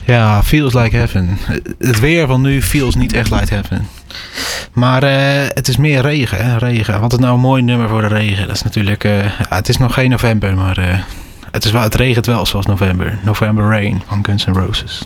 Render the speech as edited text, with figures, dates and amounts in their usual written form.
Ja, feels like heaven. Het weer van nu feels niet echt like heaven. Maar het is meer regen, hè? Regen. Wat is nou een mooi nummer voor de regen? Dat is natuurlijk... het is nog geen november, maar het regent wel zoals november. November Rain van Guns N' Roses.